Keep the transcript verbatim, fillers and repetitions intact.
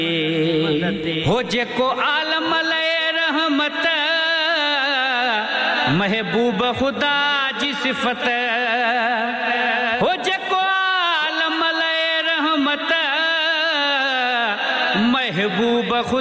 हो जेको आलम लय रहमत महबूब खुदा जी सिफत हो जेको आलम लय रहमत महबूब खुदा